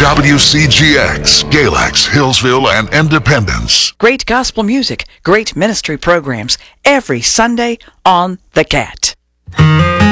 WCGX, Galax, Hillsville, and Independence. Great gospel music, great ministry programs every Sunday on The Cat.